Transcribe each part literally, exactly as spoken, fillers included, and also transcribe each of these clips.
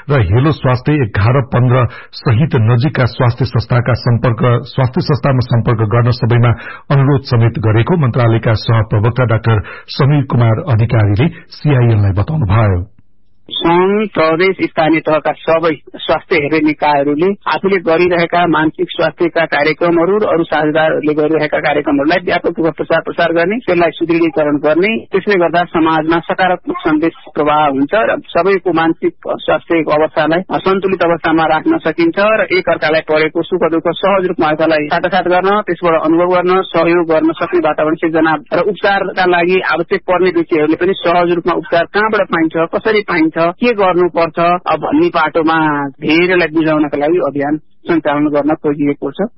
र हेलो स्वास्थ्य एघार पन्ध्र सहित नजिकका स्वास्थ्य संस्थाका सम्पर्क स्वास्थ्य संस्थामा सम्पर्क गर्न सबैमा अनुरोध समेत गरेको मन्त्रालयका सहप्रवक्ता डाक्टर समीर कुमार अधिकारीले सीआईएनलाई बताउनुभयो। संघ प्रदेश स्थानीय तहका सबै स्वास्थ्य हेर्ने निकायहरूले आफूले गरिरहेका मानसिक स्वास्थ्यका कार्यक्रमहरू र अरू साझेदारहरूले गरिरहेका कार्यक्रमहरूलाई व्यापक रूपमा प्रचार प्रसार गर्ने, त्यसलाई सुदृढीकरण गर्ने, त्यसले गर्दा समाजमा सकारात्मक सन्देश प्रवाह हुन्छ र सबैको मानसिक स्वास्थ्यको अवस्थालाई सन्तुलित अवस्थामा राख्न सकिन्छ र एक अर्कालाई परेको सुख दुःख सहज रूपमा अर्कालाई साटासाट गर्न, त्यसबाट अनुभव गर्न, सहयोग गर्न सक्ने वातावरण सिर्जना र उपचारका लागि आवश्यक पर्ने व्यक्तिहरूले पनि सहज रूपमा उपचार कहाँबाट पाइन्छ, कसरी पाइन्छ, के गर्नुपर्छ अब भन्ने पाटोमा धेरैलाई बुझाउनका लागि अभियान सञ्चालन गर्न खोजिएको छ।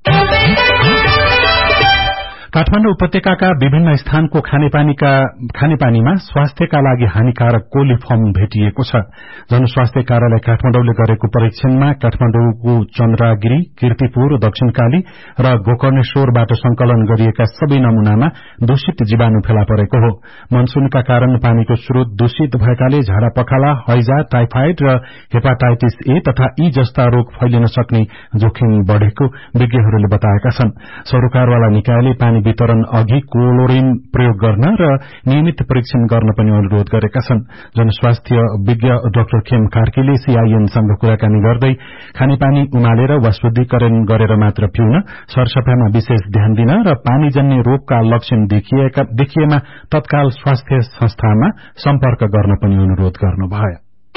काठमाडौँ उपत्यकाका विभिन्न स्थानको खानेपानीका खानेपानीमा स्वास्थ्यका लागि हानिकारक कोलिफर्म भेटिएको छ। जनस्वास्थ्य कार्यालय काठमाडौँले गरेको परीक्षणमा काठमाडौँको चन्द्रगिरी, कीर्तिपुर, दक्षिणकाली र गोकर्णेश्वरबाट संकलन गरिएका सबै नमूनामा दूषित जीवाणु फेला परेको हो। मनसूनका कारण पानीको स्रोत दूषित भएकाले झाडा पखाला, हैजा, टाइफाइड र हेपाटाइटिस ए तथा ई जस्ता रोग फैलिन सक्ने जोखिम बढ़ेको विज्ञहरूले बताएका छन्। सरोकारवाला निकायले पानी वितरण अघि क्लोरिन प्रयोग गर्न र नियमित परीक्षण गर्न पनि अनुरोध गरेका छन्। जनस्वास्थ्य विज्ञ डाक्टर खेम कार्कीले सीआईएनसँग कुराकानी गर्दै खानेपानी उमालेर वा शुद्धिकरण गरेर मात्र पिउन, सरसफाईमा विशेष ध्यान दिन र पानीजन्य रोगका लक्षण देखिएमा तत्काल स्वास्थ्य संस्थामा सम्पर्क गर्न पनि अनुरोध गर्नुभयो।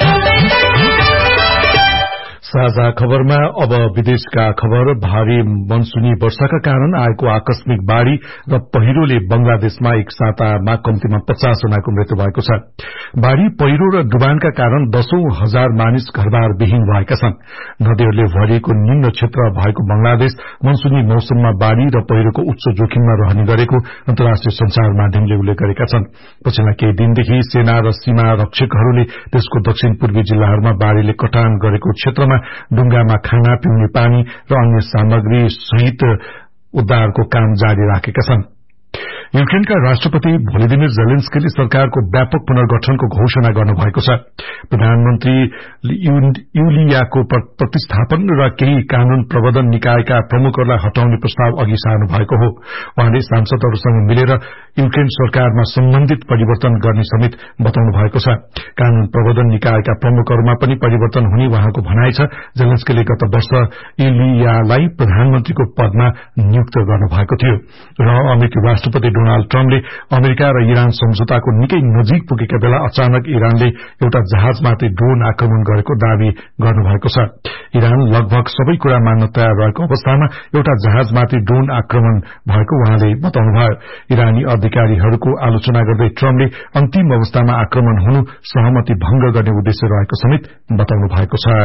साझा खबरमा अब विदेशका खबर। भारी मनसूनी वर्षाका कारण आएको आकस्मिक बाढ़ी र पहिरोले बंगलादेशमा एक सातामा कम्तीमा पचास जनाको मृत्यु भएको छ। बाढ़ी, पहिरो र डुबानका कारण दशौं हजार मानिस घरबार विहीन भएका छन्। नदीहरूले भरिएको निम्न क्षेत्र भएको बंगलादेश मनसूनी मौसममा बाढ़ी र पहिरोको उच्च जोखिममा रहने गरेको अन्तर्राष्ट्रिय संचार माध्यमले उल्लेख गरेका छन्। पछिल्ला केही दिनदेखि सेना र सीमा रक्षकहरूले त्यसको दक्षिण पूर्वी जिल्लाहरूमा बाढ़ीले कटान गरेको क्षेत्रमा डुंगामा खाना, पिउने पानी र अन्य सामग्री सहित उद्धारको काम जारी राखेका छन्। युक्रेनका राष्ट्रपति भोलोदिमिर जेलेन्स्कीले सरकारको व्यापक पुनर्गठनको घोषणा गर्नुभएको छ। प्रधानमन्त्री युलियाको प्रतिस्थापन र केही कानून प्रबन्धन निकायका प्रमुखहरूलाई हटाउने प्रस्ताव अघि सार्नु भएको हो। उहाँले सांसदहरूसँग मिलेर युक्रेन सरकारमा सम्बन्धित परिवर्तन गर्ने समेत बताउनु भएको छ। कानून प्रबन्धन निकायका प्रमुखहरूमा पनि परिवर्तन हुने उहाँको भनाइ छ। जेलेन्स्कीले गत वर्ष युलियालाई प्रधानमन्त्रीको पदमा नियुक्त गर्नुभएको थियो र अमेरिकी राष्ट्रपति डोनाल्ड ट्रम्पले अमेरिका र इरान सम्झौताको निकै नजिक पुगेका बेला अचानक इरानले एउटा जहाजमाथि ड्रोन आक्रमण गरेको दावी गर्नुभएको छ। इरान लगभग सबै कुरा मान्न तयार रहेको अवस्थामा एउटा जहाजमाथि ड्रोन आक्रमण भएको उहाँले बताउनुभयो। इरानी अधिकारीहरूको आलोचना गर्दै ट्रम्पले अन्तिम अवस्थामा आक्रमण हुनु सहमति भंग गर्ने उद्देश्य रहेको समेत बताउनु भएको छ।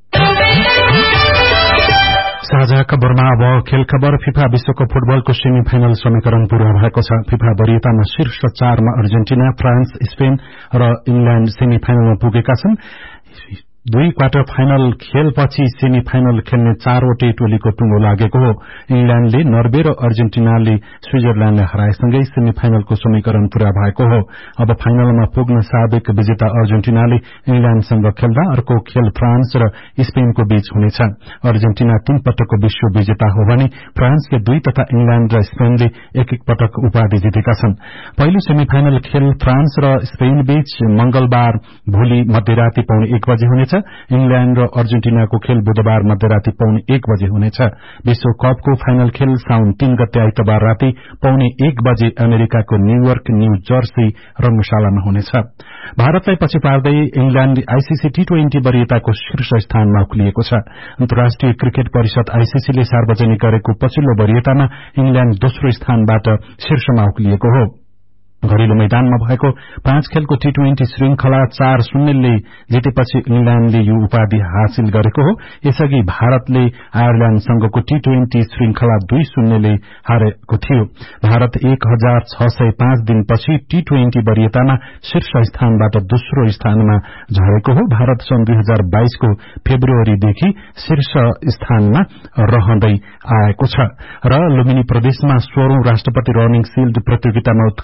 साझा खबरमा अब खेल खबर। फिफा विश्वकप फुटबलको सेमी फाइनल समीकरण पूरा भएको छ। फिफा वरियतामा शीर्ष चारमा अर्जेन्टिना, फ्रान्स, स्पेन र इंग्ल्याण्ड सेमी फाइनलमा पुगेका छन्। दुई क्वार्टर फाइनल खेलपछि सेमी फाइनल खेल्ने चारवटै टोलीको टुङ्गो लागेको हो। इंग्ल्याण्डले नर्वे र अर्जेन्टिनाले स्विजरल्याण्डलाई हराएसँगै सेमी फाइनलको समीकरण पूरा भएको हो। अब फाइनलमा पुग्न साबिक विजेता अर्जेन्टिनाले इंग्ल्याण्डसँग खेल्दा अर्को खेल फ्रान्स र स्पेनको बीच हुनेछ। अर्जेन्टिना तीन पटकको विश्व विजेता हो भने फ्रान्सले दुई तथा इंग्ल्याण्ड र स्पेनले एक एक पटक उपाधि जितेका छन्। पहिलो सेमी फाइनल खेल फ्रान्स र स्पेन बीच मंगलबार भोलि मध्यराती पौने एक बजे हुनेछ। इंग्ल्याण्ड र अर्जेन्टिनाको खेल बुधबार मध्यराती पौने एक बजे हुनेछ। विश्वकपको फाइनल खेल साउन तीन गते आइतबार राति पौने एक बजे अमेरिकाको न्यूयोर्क न्यू जर्सी रंगशालामा हुनेछ। भारतलाई पछि पार्दै इंग्ल्याण्ड आईसीसी टी ट्वेन्टी वरियताको शीर्ष स्थानमा उक्लिएको छ। अन्तर्राष्ट्रिय क्रिकेट परिषद आईसीसीले सार्वजनिक गरेको पछिल्लो वरियतामा इंग्ल्याण्ड दोस्रो स्थानबाट शीर्षमा उक्लिएको हो। घरेलु मैदानमा भएको पाँच खेलको टी ट्वेन्टी श्रृंखला चार शून्यले जितेपछि इंग्ल्याण्डले यो उपाधि हासिल गरेको हो। यसअघि भारतले आयरल्याण्डसँगको टी ट्वेन्टी श्रृंखला दुई शून्यले हारेको थियो। भारत एक हजार छ सय पाँच दिनपछि टी ट्वेन्टी वरियतामा शीर्ष स्थानबाट दोस्रो स्थानमा झरेको हो। भारत सन् दुई हजार बाइसको फेब्रुअरीदेखि शीर्ष स्थानमा रहँदै आएको छ र लुम्बिनी प्रदेशमा सोह्रौं राष्ट्रपति रनिङ शिल्ड प्रतियोगितामा उत्कृष्ट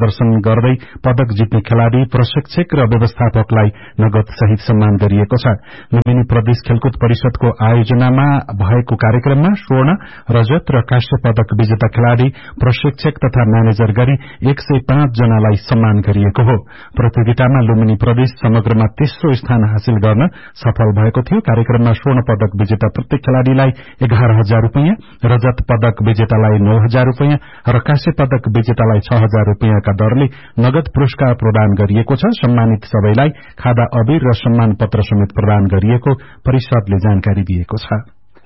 प्रदर्शन गर्दै पदक जित्ने खेलाड़ी, प्रशिक्षक र व्यवस्थापकलाई नगद सहित सम्मान गरिएको छ। लुम्बिनी प्रदेश खेलकुद परिषदको आयोजनामा भएको कार्यक्रममा स्वर्ण, रजत र कांस्य पदक विजेता खेलाड़ी, प्रशिक्षक तथा म्यानेजर गरी एक सय पाँच जनालाई सम्मान गरिएको हो। प्रतियोगितामा लुम्बिनी प्रदेश समग्रमा तेस्रो स्थान हासिल गर्न सफल भएको थियो। कार्यक्रममा स्वर्ण पदक विजेता प्रत्येक खेलाड़ीलाई एघार हजार रूपियाँ, रजत पदक विजेतालाई नौ हजार रूपियाँ र कांस्य पदक विजेतालाई छ हजार रूपियाँका दरले नगद पुरस्कार प्रदान गरिएको छ। सम्मानित सबैलाई खादा अबीर र सम्मान पत्र समेत प्रदान गरिएको परिषदले जानकारी दिएको छ।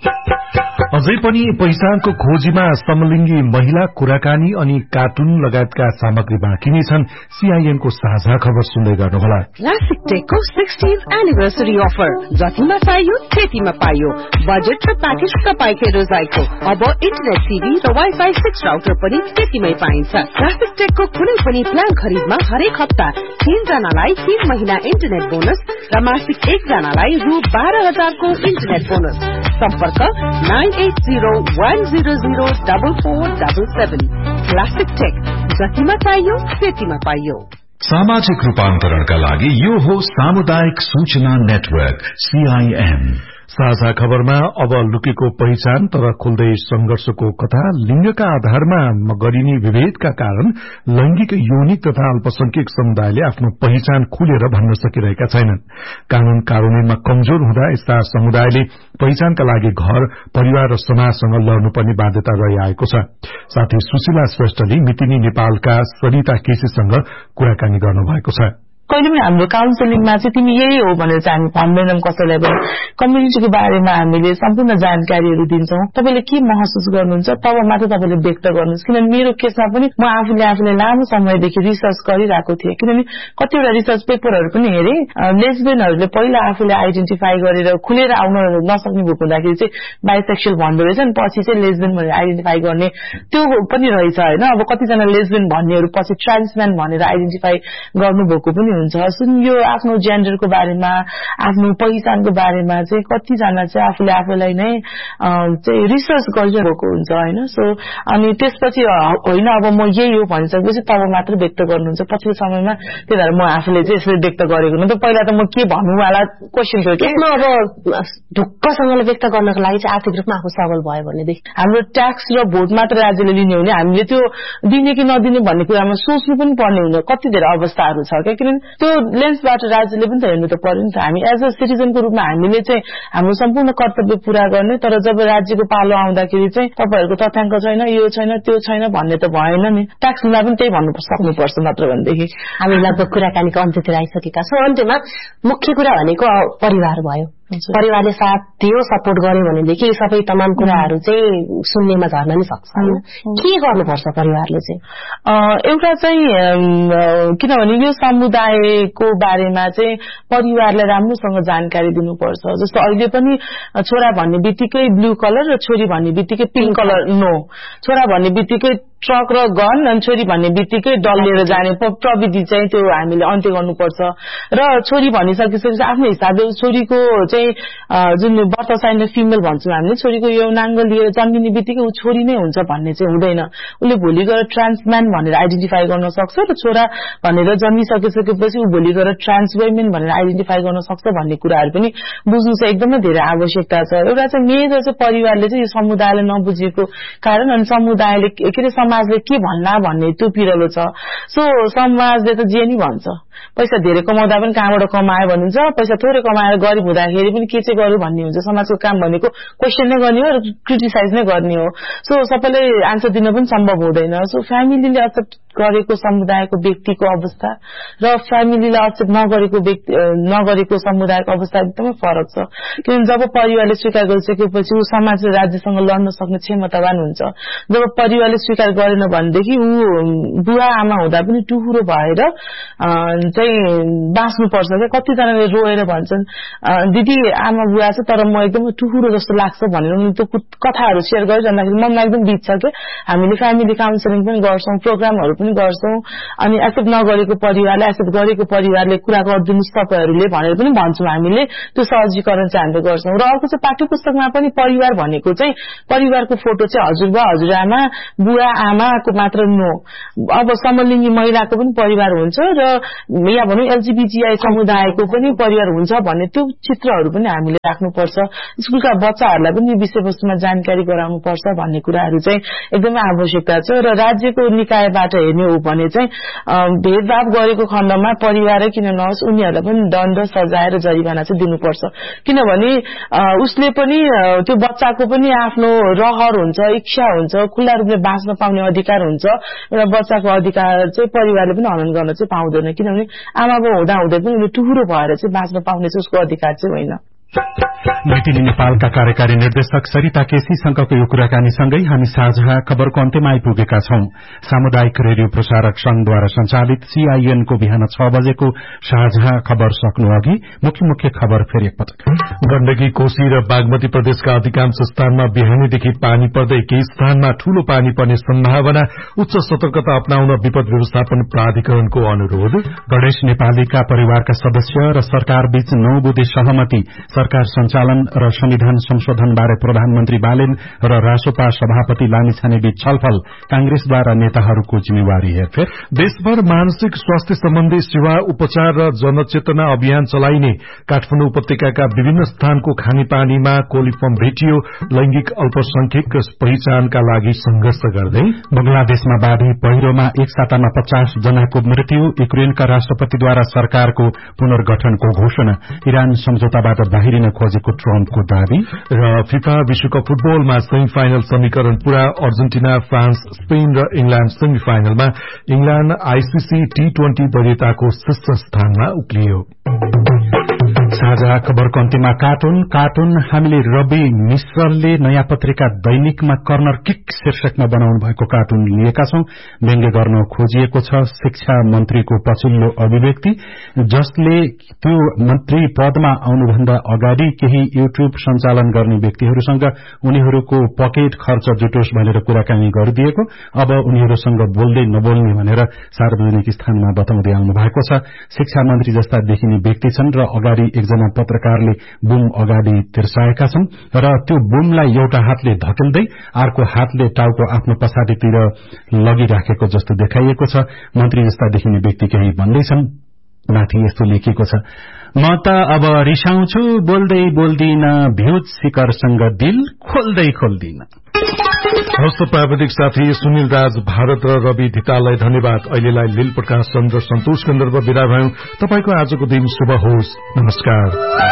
अझै पनि पहिचानको खोजीमा समलिङ्गी महिला, कुराकानी अनि कार्टुन लगायतका सामग्री बाँकी नै छन्। सीआईएनको साझा खबर सुन्दै गर्नुहोला। क्लासिक टेकको सिक्सटीन्थ एनिभर्सरी अफर, जतिमा पाइयो त्यतिमा पाइयो। बजेट र प्याकेज तपाईकै रोजाइको। अब इन्टरनेट टिभी र वाइफाई सिक्स राउटर पनि त्यतिमै पाइन्छ। क्लासिक टेकको कुनै पनि प्लान खरिदमा हरेक हप्ता तीन जनालाई तीन महिना इन्टरनेट बोनस र मासिक एक जनालाई रु बाह्र हजारको इन्टरनेट बोनस। सम्पर्क nine at zero one zero zero double four double seven. Classic take, जतिमा चाहियो त्यतिमा पाइयो। सामाजिक रूपान्तरणका लागि यो हो सामुदायिक सूचना नेटवर्क सीआईएम। साझा खबरमा अब लुकेको पहिचान तर खुल्दै संघर्षको कथा। लिंगका आधारमा गरिने विभेदका कारण लैंगिक यौनिक तथा अल्पसंख्यक समुदायले आफ्नो पहिचान खुलेर भन्न सकिरहेका छैनन्। कानून कार्यान्वयनमा कमजोर हुँदा यस्ता समुदायले पहिचानका लागि घर, परिवार र समाजसँग लड्नुपर्ने बाध्यता रहिआएको छ। साथै सुशीला श्रेष्ठले मितिनी नेपालका सरिता केसीसँग कुराकानी गर्नुभएको छ। कहिले पनि हाम्रो काउन्सिलिङमा चाहिँ तिमी यही हो भनेर चाहिँ हामी भन्दैनौं कसैलाई पनि। कम्युनिटीको बारेमा हामीले सम्पूर्ण जानकारीहरू दिन्छौं। तपाईले के महसुस गर्नुहुन्छ तब मात्र तपाईले व्यक्त गर्नुस्। किनभने मेरो केसमा पनि म आफूले आफूले लामो समयदेखि रिसर्च गरिरहेको थिएँ। किनभने कतिवटा रिसर्च पेपरहरू पनि हेरे लेस्बियनहरूले पहिला आफूले आइडेन्टिफाई गरेर खुलेर आउन नसक्ने भएको हुँदाखेरि चाहिँ बाइसेक्सुअल भन्दो रहेछ नि, पछि चाहिँ लेस्बियन भनेर आइडेन्टिफाई गर्ने त्यो पनि रहेछ हैन। अब कतिजना लेस्बियन भन्नेहरू पछि ट्रान्सम्यान भनेर आइडेन्टिफाई गर्नुभएको पनि हुन्छ। सुन यो आफ्नो जेन्डरको बारेमा, आफ्नो पहिचानको बारेमा चाहिँ कतिजना चाहिँ आफूले आफूलाई नै चाहिँ रिसर्च गरिरहेको हुन्छ हैन। सो अनि त्यसपछि होइन अब म यही हो भनिसकेपछि तब मात्र व्यक्त गर्नुहुन्छ। पछिल्लो समयमा त्यही भएर म आफूले चाहिँ यसरी व्यक्त गरेको न त पहिला त म के भन्नुवाला क्वेशन थियो। त्यसमा अब ढुक्कसँगले व्यक्त गर्नको लागि चाहिँ आर्थिक रूपमा आफू सबल भयो भनेदेखि हाम्रो ट्याक्स र भोट मात्र राज्यले लिने हो भने हामीले त्यो दिने कि नदिने भन्ने कुरामा सोच्नु पनि पर्ने हुन्छ। कति धेरै अवस्थाहरू छ क्या, किनभने त्यो लेन्सबाट राज्यले पनि त हेर्नु त पर्यो नि त। हामी एज अ सिटिजनको रूपमा हामीले चाहिँ हाम्रो सम्पूर्ण कर्तव्य पूरा गर्ने, तर जब राज्यको पालो आउँदाखेरि चाहिँ तपाईहरुको तथ्याङ्क छैन, यो छैन, त्यो छैन भन्ने त भएन नि। ट्याक्स लिँदा पनि त्यही भन्नु सक्नुपर्छ नत्र भनेदेखि। हामी लगभग कुराकानीको अन्त्यतिर आइसकेका छौं। अन्त्यमा मुख्य कुरा भनेको परिवार भयो। परिवारले साथ दियो, सपोर्ट गर्यो भनेदेखि सबै तमाम कुराहरू चाहिँ सुन्नेमा झर्न नि सक्छ। के गर्नुपर्छ परिवारले चाहिँ? एउटा चाहिँ किनभने यो समुदायको बारेमा चाहिँ परिवारलाई राम्रोसँग जानकारी दिनुपर्छ। जस्तो अहिले पनि छोरा भन्ने बित्तिकै ब्लू कलर र छोरी भन्ने बित्तिकै पिङ्क कलर नो, छोरा भन्ने बित्तिकै ट्रक र गन अनि छोरी भन्ने बित्तिकै डल्लेर जाने प्रविधि चाहिँ त्यो हामीले अन्त्य गर्नुपर्छ। र छोरी भनिसकेपछि आफ्नो हिसाबले छोरीको चाहिँ जुन बर्थ साइन फिमेल भन्छौँ हामीले, छोरीको यौनाङ्ग लिएर जन्मिने बित्तिकै ऊ छोरी नै हुन्छ भन्ने चाहिँ हुँदैन। उसले भोलि गएर ट्रान्सम्यान भनेर आइडेन्टिफाई गर्न सक्छ र छोरा भनेर जन्मिसकेपछि ऊ भोलि गएर ट्रान्स वुमेन भनेर आइडेन्टिफाई गर्न सक्छ भन्ने कुराहरू पनि बुझ्नु चाहिँ एकदमै धेरै आवश्यकता छ। एउटा चाहिँ मेजर चाहिँ परिवारले चाहिँ यो समुदायले नबुझेको कारण अनि समुदायले के अरे समाजले के भन्ला भन्ने त्यो पिरलो छ। सो समाजले त जे नि भन्छ, पैसा धेरै कमाउँदा पनि कहाँबाट कमायो भन्नुहुन्छ, पैसा थोरै कमाएर गरिब हुँदाखेरि पनि के चाहिँ गर्यो भन्ने हुन्छ। समाजको काम भनेको क्वेसन नै गर्ने हो र क्रिटिसाइज नै गर्ने हो। सो सबैले आन्सर दिन पनि सम्भव हुँदैन। सो फ्यामिलीले एक्सेप्ट गरेको समुदायको व्यक्तिको अवस्था र फ्यामिलीले एक्सेप्ट नगरेको व्यक्ति नगरेको समुदायको अवस्था एकदमै फरक छ। किनभने जब परिवारले स्वीकार गरिसकेपछि ऊ समाज र राज्यसँग लड्न सक्ने क्षमतावान हुन्छ। जब परिवारले स्वीकार गरेन भनेदेखि ऊ बुवा आमा हुँदा पनि टुहुरो भएर चाहिँ बाँच्नुपर्छ क्या। कतिजनाले रोएर भन्छन् दिदी आमा बुवा छ तर म एकदमै टुहुरो जस्तो लाग्छ भनेर उनीहरूले त्यो कथाहरू सेयर गरिरहँदाखेरि मनमा एकदम बित्छ क्या। हामीले फ्यामिली काउन्सिलिङ पनि गर्छौं, प्रोग्रामहरू पनि पनि गर्छौं अनि एक्सेप्ट नगरेको परिवारलाई एक्सेप्ट गरेको परिवारले कुरा गरिदिनुस् तपाईहरुले भनेर पनि भन्छौं हामीले त्यो सहजीकरण चाहिँ हामीले गर्छौं र अर्को चाहिँ पाठ्य पुस्तकमा पनि परिवार भनेको चाहिँ परिवारको फोटो चाहिँ हजुरबा हजुरआमा बुवा आमाको मात्र नो अब समलिङ्गी महिलाको पनि परिवार हुन्छ र या भनौं एलजीबीटीआई समुदायको पनि परिवार हुन्छ भन्ने त्यो चित्रहरू पनि हामीले राख्नुपर्छ स्कुलका बच्चाहरूलाई पनि विषयवस्तुमा जानकारी गराउनु पर्छ भन्ने कुराहरू चाहिँ एकदमै आवश्यकता छ र राज्यको निकायबाट हेर्ने हो भने चाहिँ भेदभाव गरेको खण्डमा परिवारै किन नहोस् उनीहरूलाई पनि दण्ड सजाय र जरिवाना चाहिँ दिनुपर्छ किनभने उसले पनि त्यो बच्चाको पनि आफ्नो रहर हुन्छ इच्छा हुन्छ खुल्ला रूपले बाँच्न पाउने अधिकार हुन्छ एउटा बच्चाको अधिकार चाहिँ परिवारले पनि हनन गर्न चाहिँ पाउँदैन किनभने आमा बाउ हुँदा हुँदै पनि उनी टुहुरो भएर चाहिँ बाँच्न पाउने चाहिँ उसको अधिकार चाहिँ होइन मिटिनी नेपालका कार्यकारी निर्देशक सरिता केसीसँगको यो कुराकानीसँगै हामी साझा खबरको अन्त्यमा आइपुगेका छौं सामुदायिक रेडियो प्रसारक संघद्वारा संचालित सीआईएन को बिहान छ बजेको साझा खबर सक्नु अघि मुख्य मुख्य खबर फेरि एकपटक गण्डकी कोशी र बागमती प्रदेशका अधिकांश स्थानमा बिहानीदेखि पानी पर्दै केही स्थानमा ठूलो पानी पर्ने सम्भावना उच्च सतर्कता अपनाउन विपद व्यवस्थापन प्राधिकरणको अनुरोध गणेश नेपालीका परिवारका सदस्य र सरकार बीच नौ बुँदे सहमति सरकार संचालन र संविधान संशोधन बारे प्रधानमन्त्री बालेन र रासोपा सभापति लामिछाने बीच छलफल कांग्रेसद्वारा नेताहरूको जिम्मेवारी हेरफेर देशभर मानसिक स्वास्थ्य सम्बन्धी सेवा उपचार र जनचेतना अभियान चलाइने काठमाडौँ उपत्यकाका विभिन्न स्थानको खानेपानीमा कोलिफर्म भेटियो लैंगिक अल्पसंख्यक पहिचानका लागि संघर्ष गर्दै बंगलादेशमा बाढ़ी पहिरोमा एक सातामा पचास जनाको मृत्यु युक्रेनका राष्ट्रपतिद्वारा सरकारको पुनर्गठनको घोषणा इरान सम्झौताबाट बाहिरिन खोजेको ट्रम्पको दावी र फिफा विश्वकप फुटबलमा सेमी फाइनल समीकरण पूरा अर्जेन्टिना फ्रान्स स्पेन र इंग्ल्याण्ड सेमी फाइनलमा इंग्ल्याण्ड आईसीसी टी ट्वेन्टी वरियताको शीर्ष स्थानमा उक्लियो साझा खबरको अन्त्यमा कार्टुन कार्टुन हामीले रवि मिश्रले नयाँ पत्रिका दैनिकमा कर्नर किक शीर्षकमा बनाउनु भएको कार्टुन लिएका छौं व्यङ्ग्य गर्न खोजिएको छ शिक्षा मन्त्रीको पछिल्लो अभिव्यक्ति जसले त्यो मन्त्री पदमा आउनुभन्दा अगाडि केही युट्युब सञ्चालन गर्ने व्यक्तिहरूसँग उनीहरूको पकेट खर्च जुटोस् भनेर कुराकानी गरिदिएको अब उनीहरूसँग बोल्दै नबोल्ने भनेर सार्वजनिक स्थानमा बताउँदै आउनु भएको छ शिक्षा मन्त्री जस्ता देखिने व्यक्ति छन् र अगाडि एकजना पत्रकारले बुम अगाडि तिर्साएका छन् र त्यो बुमलाई एउटा हातले धकेल्दै अर्को हातले टाउको आफ्नो पछाडितिर लगिराखेको जस्तो देखाइएको छ मन्त्री जस्ता देखिने व्यक्ति केही भन्दैछन् माथि यस्तो लेखिएको छ म त अब रिसाउँछु बोल्दै बोल्दिन भ्युज शिखरसँग दिल खोल्दै खोल्दिन हस्त प्राविधिक साथी सुनिल राज भारत र रवि धिताललाई धन्यवाद अहिलेलाई लील प्रकाश चन्द्र सन्तोष गन्धर्व विदा भयौं तपाईको आजको दिन शुभ होस् नमस्कार।